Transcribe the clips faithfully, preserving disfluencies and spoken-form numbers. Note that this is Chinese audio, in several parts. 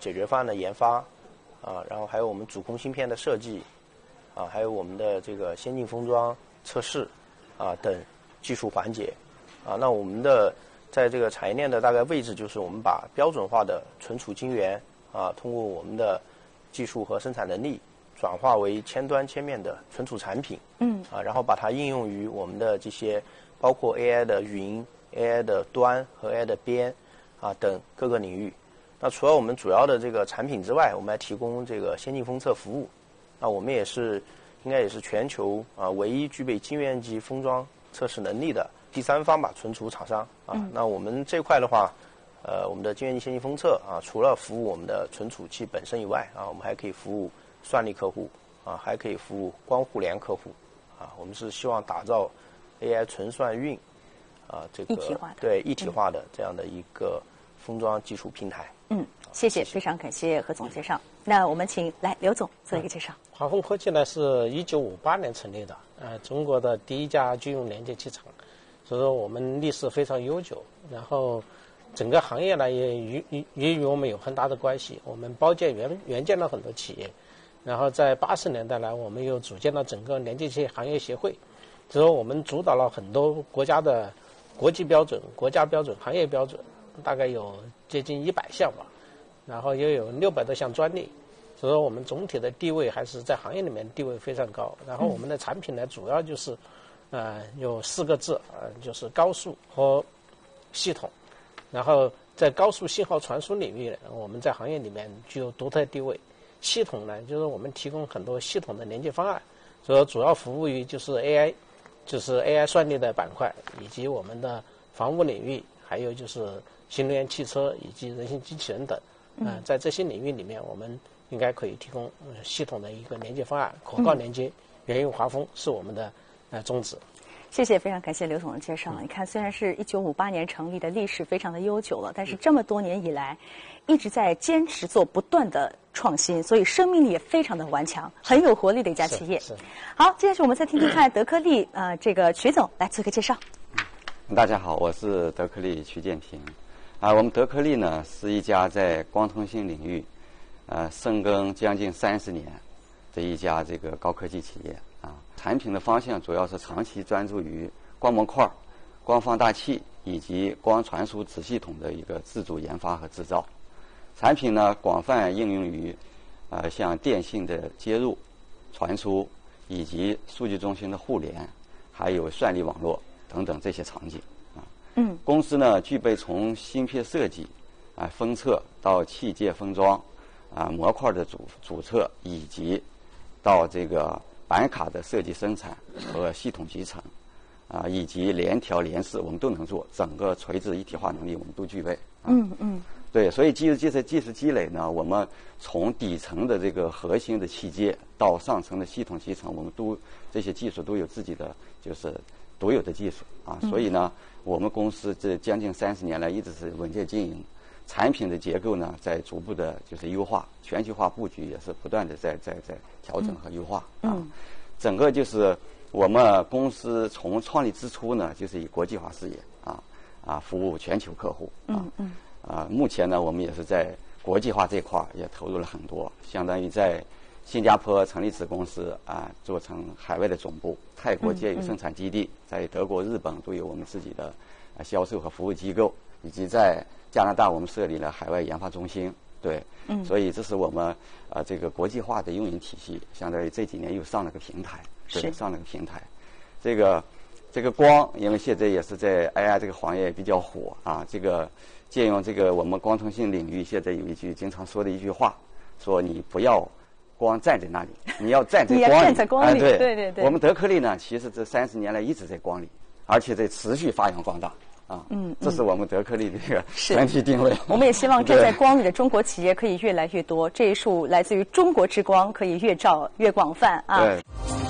解决方案的研发，啊，然后还有我们主控芯片的设计，啊，还有我们的这个先进封装测试，啊等技术环节，啊，那我们的在这个产业链的大概位置就是我们把标准化的存储晶圆，啊，通过我们的技术和生产能力转化为千端千面的存储产品，嗯，啊，然后把它应用于我们的这些包括 A I 的云、A I 的端和 A I 的边，啊等各个领域。那除了我们主要的这个产品之外，我们还提供这个先进封测服务。那我们也是应该也是全球啊唯一具备晶圆级封装测试能力的第三方吧存储厂商啊。嗯、那我们这块的话，呃，我们的晶圆级先进封测啊，除了服务我们的存储器本身以外啊，我们还可以服务算力客户啊，还可以服务光互联客户啊。我们是希望打造 A I 存算运啊这个一体化的对一体化的这样的一个封装技术平台。 嗯，谢谢，非常感谢何总介绍。那我们请来刘总做一个介绍。 嗯、华丰科技呢是一九五八年成立的，呃，中国的第一家军用连接器厂，所以说我们历史非常悠久。然后整个行业呢也与与也与我们有很大的关系。我们包建援援建了很多企业，然后在八十年代来，我们又组建了整个连接器行业协会，所以说我们主导了很多国家的国际标准、国家标准、行业标准。大概有接近一百项吧，然后也有六百多项专利，所以说我们总体的地位还是在行业里面地位非常高。然后我们的产品呢，主要就是，呃，有四个字，呃，就是高速和系统。然后在高速信号传输领域呢，我们在行业里面具有独特地位。系统呢，就是我们提供很多系统的连接方案，所以主要服务于就是 A I， 就是 A I 算力的板块，以及我们的防务领域，还有就是新能源汽车以及人形机器人等，嗯、呃，在这些领域里面，我们应该可以提供、呃、系统的一个连接方案，可靠连接，源于华丰是我们的呃宗旨。 谢谢，非常感谢刘总的介绍。你看，虽然是一九五八年成立的，历史非常的悠久了，但是这么多年以来，一直在坚持做不断的创新，所以生命力也非常的顽强，很有活力的一家企业。好，接下去我们再听听看德科力呃这个曲总来做个介绍。 大家好，我是德科力曲建平。啊，我们德科力呢是一家在光通信领域，呃，深耕将近三十年的一家这个高科技企业啊。产品的方向主要是长期专注于光模块、光放大器以及光传输子系统的一个自主研发和制造。产品呢广泛应用于，呃，像电信的接入、传输以及数据中心的互联，还有算力网络等等这些场景。 嗯， 公司呢具备从芯片设计、啊封测到器件封装、啊模块的组组测，以及到这个板卡的设计生产和系统集成，啊以及联调联试我们都能做，整个垂直一体化能力我们都具备。啊、 嗯嗯， 对，所以基于这些技术积累呢，我们从底层的这个核心的器件到上层的系统集成，我们都这些技术都有自己的就是独有的技术啊，所以呢。嗯我们公司这将近三十年来一直是稳健经营，产品的结构呢在逐步的就是优化，全球化布局也是不断的在在在调整和优化、 嗯、 啊。整个就是我们公司从创立之初呢，就是以国际化事业啊啊服务全球客户啊嗯嗯啊。目前呢，我们也是在国际化这块也投入了很多，相当于在新加坡成立子公司啊，做成海外的总部；泰国建有生产基地，在德国、日本都有我们自己的啊销售和服务机构，以及在加拿大我们设立了海外研发中心。对，嗯，所以这是我们啊这个国际化的运营体系，相当于这几年又上了个平台，对，上了个平台。这个这个光，因为现在也是在 A I 这个行业比较火啊，这个借用这个我们光通信领域现在有一句经常说的一句话，说你不要。光站在那里，你要站在光里。 你要站在光里， 啊、对对对对。 我们德科力呢，其实这三十年来一直在光里，而且在持续发扬光大啊。嗯，这是我们德科力的一个整体定位。 我们也希望站在光里的中国企业可以越来越多，这一束来自于中国之光可以越照越广泛啊。 对。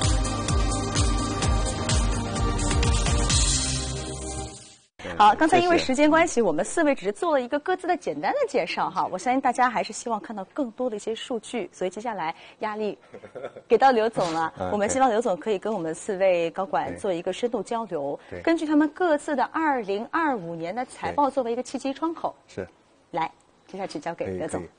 好，刚才因为时间关系，我们四位只是做了一个各自的简单的介绍哈。我相信大家还是希望看到更多的一些数据，所以接下来压力给到刘总了。我们希望刘总可以跟我们四位高管做一个深度交流，根据他们各自的二零二五年的财报作为一个契机窗口。 是， 来，接下去交给刘总。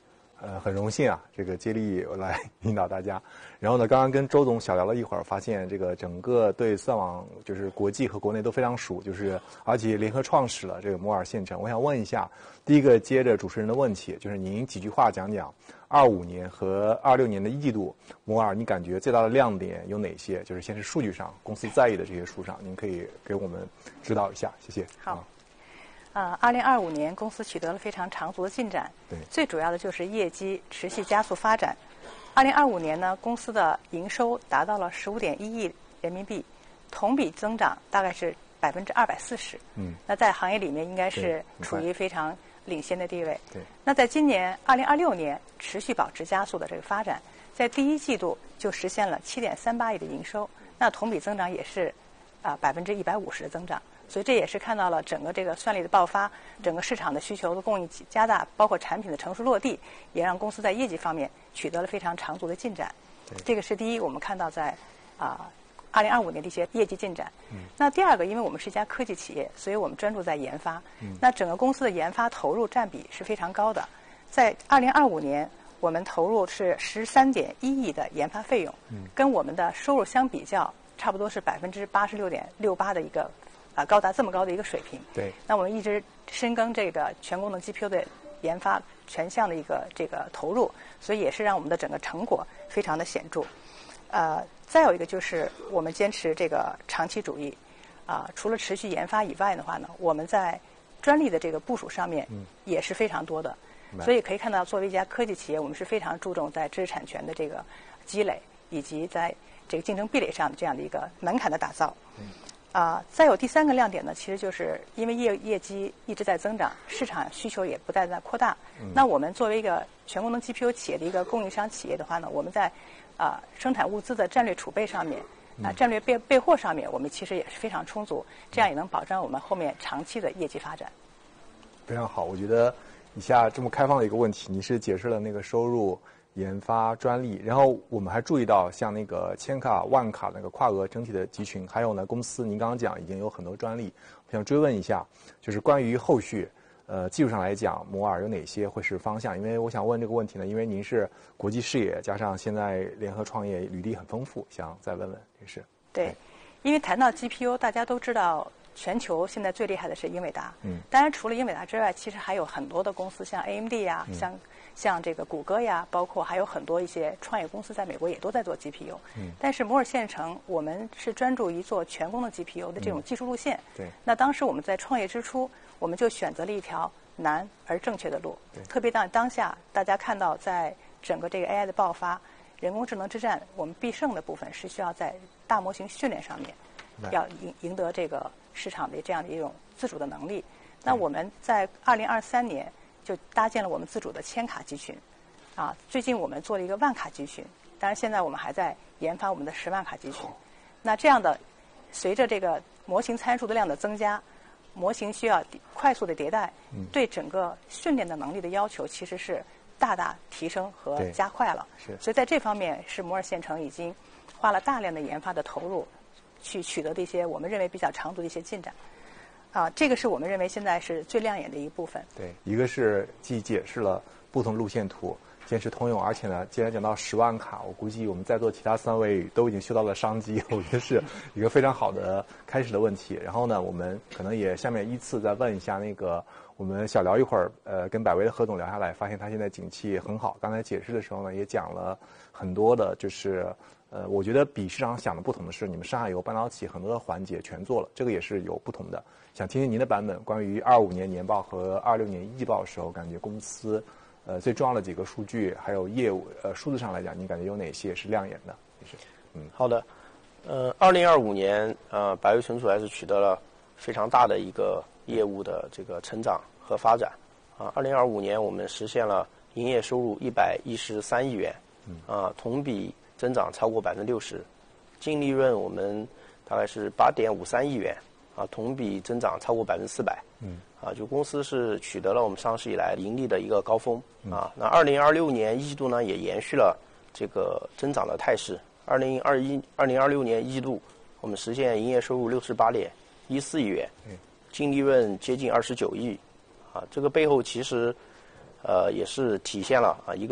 呃，很荣幸啊，这个接力来引导大家。然后呢，刚刚跟周总小聊了一会儿，发现这个整个对算网就是国际和国内都非常熟，就是而且联合创始了这个摩尔县城。我想问一下，第一个接着主持人的问题，就是您几句话讲讲二五年和二六年的一季度摩尔，你感觉最大的亮点有哪些？就是先是数据上公司在意的这些数上，您可以给我们指导一下，谢谢。 好。 啊呃，二零二五年公司取得了非常长足的进展， 对， 最主要的就是业绩持续加速发展。二零二五年呢，公司的营收达到了十五点一亿人民币，同比增长大概是百分之二百四十。 嗯， 那在行业里面应该是对处于非常领先的地位。 对， 那在今年二零二六年持续保持加速的这个发展，在第一季度就实现了七点三八亿的营收，那同比增长也是啊百分之一百五十的增长。所以这也是看到了整个这个算力的爆发，整个市场的需求的供应加大，包括产品的成熟落地，也让公司在业绩方面取得了非常长足的进展。这个是第一，我们看到在啊二零二五年的一些业绩进展。嗯、那第二个，因为我们是一家科技企业，所以我们专注在研发。嗯、那整个公司的研发投入占比是非常高的，在二零二五年，我们投入是十三点一亿的研发费用，嗯、跟我们的收入相比较，差不多是百分之八十六点六八的一个。啊，高达这么高的一个水平。 对。 那我们一直深耕这个全功能 G P U 的研发，全项的一个这个投入，所以也是让我们的整个成果非常的显著。呃，再有一个就是我们坚持这个长期主义。啊、呃，除了持续研发以外的话呢，我们在专利的这个部署上面也是非常多的。嗯、所以可以看到，作为一家科技企业，我们是非常注重在知识产权的这个积累，以及在这个竞争壁垒上的这样的一个门槛的打造。嗯。啊、呃，再有第三个亮点呢，其实就是因为业业绩一直在增长，市场需求也不断在扩大。嗯、那我们作为一个全功能 G P U 企业的一个供应商企业的话呢，我们在啊、呃、生产物资的战略储备上面，啊、呃、战略备备货上面，我们其实也是非常充足，这样也能保障我们后面长期的业绩发展。 非常好，我觉得以下这么开放的一个问题，你是解释了那个收入。研发专利，然后我们还注意到像那个千卡、万卡那个跨额整体的集群，还有呢公司您刚刚讲已经有很多专利，我想追问一下，就是关于后续，呃技术上来讲，摩尔有哪些会是方向？因为我想问这个问题呢，因为您是国际视野，加上现在联合创业履历很丰富，想再问问也是。 对，因为谈到 G P U， 大家都知道。全球现在最厉害的是英伟达， 嗯， 当然除了英伟达之外，其实还有很多的公司，像 A M D 呀、嗯，像像这个谷歌呀，包括还有很多一些创业公司在美国也都在做 G P U，嗯，但是摩尔县城我们是专注于做全功能 G P U 的这种技术路线， 对、嗯， 那当时我们在创业之初，我们就选择了一条难而正确的路，特别当当下大家看到在整个这个 A I 的爆发，人工智能之战，我们必胜的部分是需要在大模型训练上面，要赢赢得这个。市场的这样的一种自主的能力，那我们在二零二三年就搭建了我们自主的千卡集群，啊，最近我们做了一个万卡集群，当然现在我们还在研发我们的十万卡集群。那这样的，随着这个模型参数的量的增加，模型需要快速的迭代，对整个训练的能力的要求其实是大大提升和加快了。 是， 所以在这方面，是摩尔县城已经花了大量的研发的投入。去取得的一些我们认为比较长足的一些进展，啊，这个是我们认为现在是最亮眼的一部分。 对，一个是既解释了不同路线图，坚持通用，而且呢，既然讲到十万卡，我估计我们在座其他三位都已经嗅到了商机，我觉得是一个非常好的开始的问题。然后呢，我们可能也下面依次再问一下那个，我们小聊一会儿，呃，跟百威的何总聊下来，发现他现在景气很好。刚才解释的时候呢，也讲了很多的，就是。呃，我觉得比市场想的不同的是，你们上下游半导体很多的环节全做了，这个也是有不同的。想听听您的版本，关于二五年年报和二六年一季报的时候，感觉公司呃最重要的几个数据，还有业务呃数字上来讲，您感觉有哪些是亮眼的？也是， 嗯，好的。呃，二零二五年呃，百威存储还是取得了非常大的一个业务的这个成长和发展。啊，二零二五年我们实现了营业收入一百一十三亿元，啊，同比。增长超过百分之六十，净利润我们大概是八点五三亿元，啊，同比增长超过百分之四百，嗯，啊，就公司是取得了我们上市以来盈利的一个高峰，啊，那二零二六年一季度呢也延续了这个增长的态势，二零二一、二零二六年一季度我们实现营业收入六十八点一四亿元，嗯，净利润接近二十九亿，啊，这个背后其实呃也是体现了啊一个。